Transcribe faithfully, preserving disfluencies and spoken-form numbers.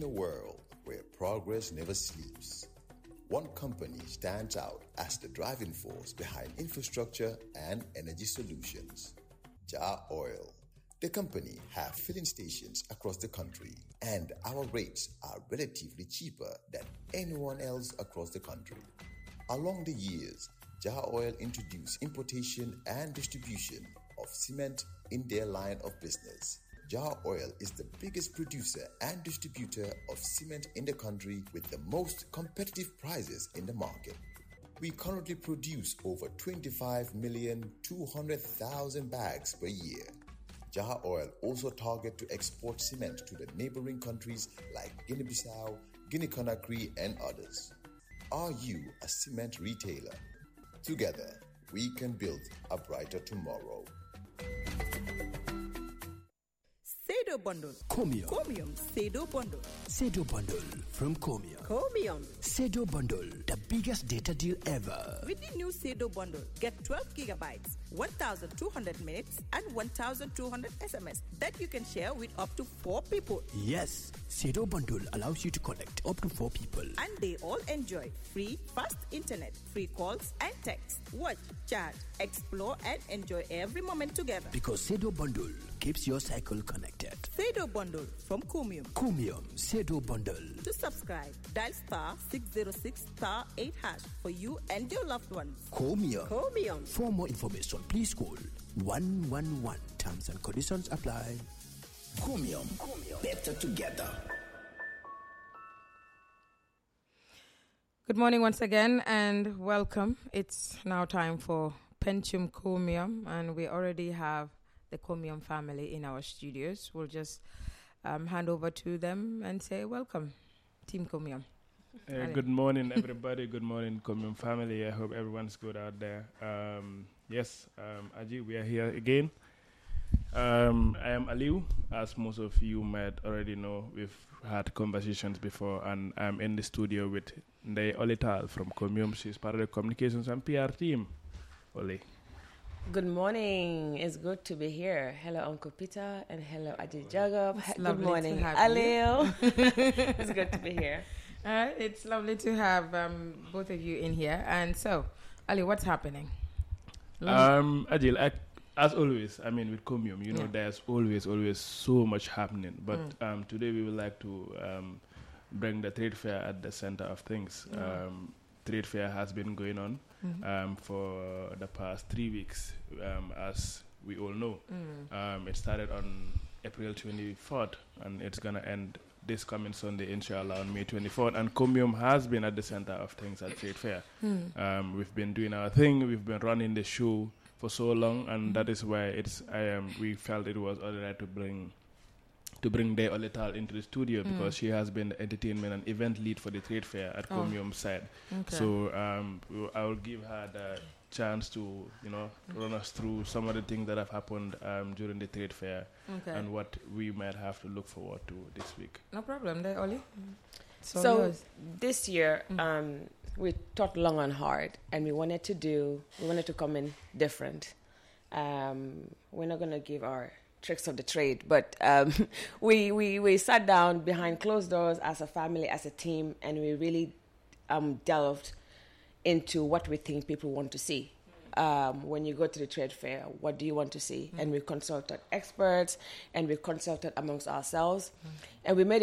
a world where progress never sleeps, one company stands out as the driving force behind infrastructure and energy solutions. Jar Oil. The company have filling stations across the country, and our rates are relatively cheaper than anyone else across the country. Along the years, Jar Oil introduced importation and distribution of cement in their line of business. Jar Oil is the biggest producer and distributor of cement in the country with the most competitive prices in the market. We currently produce over twenty-five million two hundred thousand bags per year. Jar Oil also target to export cement to the neighboring countries like Guinea-Bissau, Guinea-Conakry, and others. Are you a cement retailer? Together, we can build a brighter tomorrow. Sedo Bundle. Comium. Comium. Sedo Bundle. Sedo Bundle from Comium. Comium. Sedo Bundle, the biggest data deal ever. With the new Sedo Bundle, get twelve gigabytes, one thousand two hundred minutes, and one thousand two hundred S M S that you can share with up to four people. Yes, Sedo Bundle allows you to connect up to four people. And they all enjoy free fast internet, free calls and texts. Watch, chat, explore, and enjoy every moment together. Because Sedo Bundle keeps your cycle connected. Sedo Bundle from Comium. Comium Sedo Bundle. To subscribe, dial star six zero six star eight hash for you and your loved ones. Comium. Comium. For more information, please call one one one. Terms and conditions apply. Comium. Comium. Better together. Good morning once again and welcome. It's now time for Pentium Comium, and we already have the Comium family in our studios. We'll just um, hand over to them and say welcome, Team Comium. Uh, good morning, everybody. Good morning, Comium family. I hope everyone's good out there. Um, yes, um, Aji, we are here again. Um, I am Aliu. As most of you might already know, we've had conversations before, and I'm in the studio with Ndeye Olital from Comium. She's part of the communications and P R team. Oli. Good morning. It's good to be here. Hello, Uncle Peter, and hello, Aji Jacob. It's Good morning, to have Aliu. It's good to be here. Uh, it's lovely to have um, both of you in here. And so, Ali, what's happening? Um, Adil, I, as always, I mean, with Comium, you know, Yeah. there's always, always so much happening. But Mm. um, today we would like to um, bring the trade fair at the center of things. Mm. Um, trade fair has been going on Mhm. um, for the past three weeks, um, as we all know. Mm. Um, it started on April twenty-fourth, and it's going to end this coming Sunday, inshallah, on May twenty-fourth. And Comium has been at the center of things at Trade Fair. Mm. Um, we've been doing our thing. We've been running the show for so long, and Mm. that is why it's. I um, we felt it was all right to bring to bring Ndeye Olital into the studio Mm. because she has been the entertainment and event lead for the Trade Fair at Oh. Comium side. Okay. So um, w- I will give her the chance to, you know, run us through some of the things that have happened um, during the Trade Fair okay. and what we might have to look forward to this week. No problem there, Oli. So, So yours. this year, Mm. um, we thought long and hard, and we wanted to do, we wanted to come in different. Um, we're not going to give our tricks of the trade, but um, we, we, we sat down behind closed doors as a family, as a team, and we really um, delved into what we think people want to see. Um, when you go to the trade fair, what do you want to see? Mm. And we consulted experts, and we consulted amongst ourselves, and we made